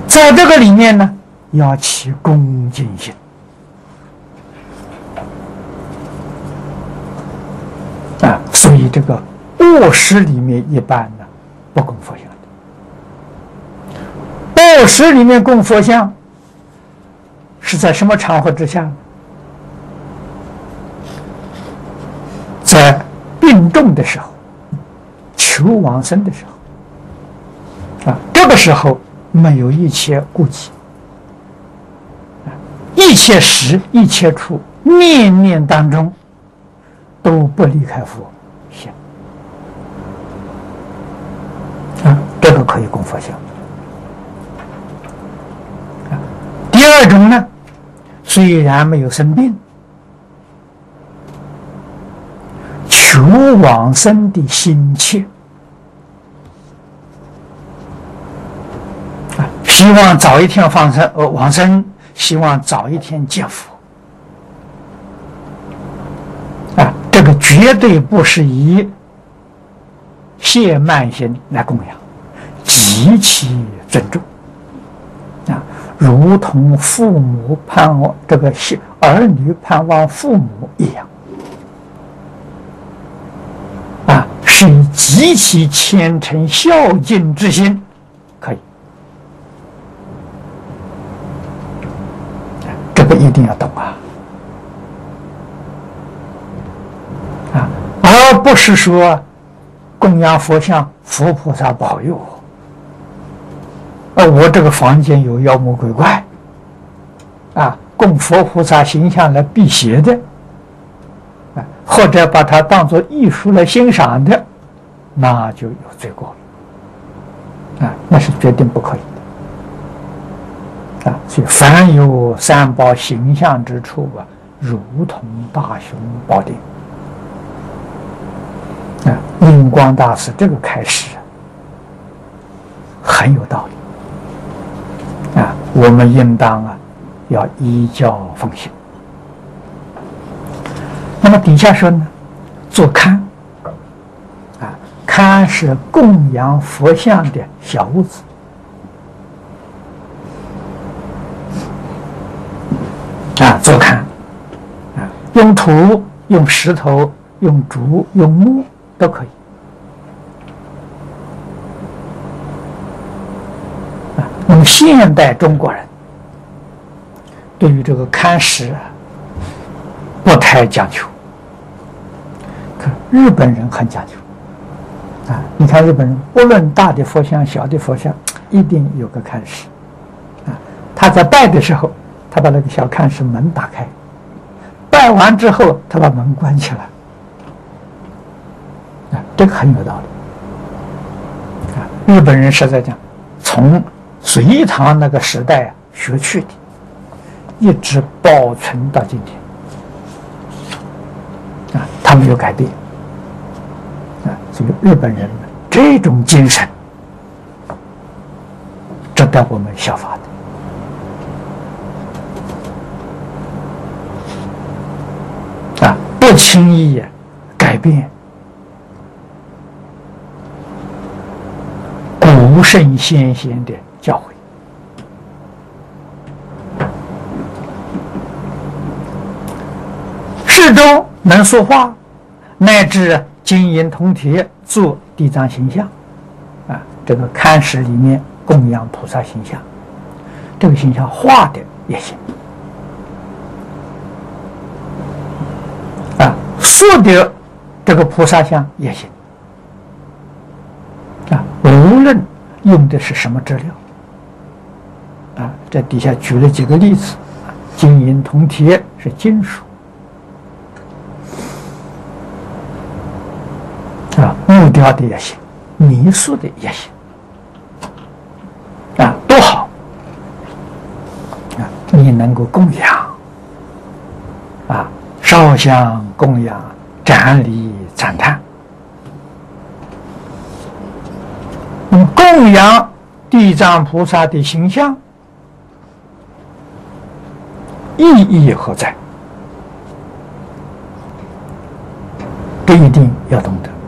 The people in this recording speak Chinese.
在这个里面呢，要起恭敬心。所以这个卧室里面一般呢不供佛像的。卧室里面供佛像是在什么场合之下呢？在病重的时候，求往生的时候，这个时候没有一切顾忌，一切时一切处，念念当中都不离开佛心，这个可以供佛像。第二种呢，虽然没有生病，求往生的心切，希望早一天往生，希望早一天见佛。这个绝对不是以谢慢心来供养，极其尊重如同父母盼望这个儿女盼望父母一样是以极其虔诚孝敬之心，可以这个一定要懂而不是说供养佛像，佛菩萨保佑我这个房间有妖魔鬼怪供佛菩萨形象来辟邪的或者把它当作艺术来欣赏的，那就有罪过了那是决定不可以的所以凡有三宝形象之处如同大雄宝殿印光大师这个开始很有道理我们应当要依教奉行。那么底下说呢，做龛龛是供养佛像的小屋子做龛用土、用石头、用竹、用木都可以那么现代中国人对于这个龛石不太讲究，可日本人很讲究你看日本人不论大的佛像小的佛像一定有个龛石他在拜的时候，他把那个小龛石门打开，拜完之后他把门关起来这个很有道理日本人实在讲从隋唐那个时代学去的，一直保存到今天他没有改变所以日本人这种精神值得我们效法的不轻易改变古圣先贤的教诲世中能说话，乃至金银铜铁做地藏形象这个龛石里面供养菩萨形象，这个形象画的也行塑的这个菩萨像也行无论用的是什么质料这底下举了几个例子金银铜铁是金属木雕的也行，泥塑的也行都好你能够供养烧香供养，瞻礼赞叹供养地藏菩萨的形象意义何在？这一定要懂得